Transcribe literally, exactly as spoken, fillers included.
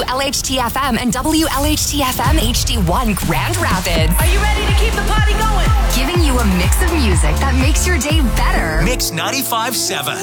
W L H T F M and W L H T F M H D one Grand Rapids. Are you ready to keep the party going? Giving you a mix of music that makes your day better. Mix ninety-five point seven.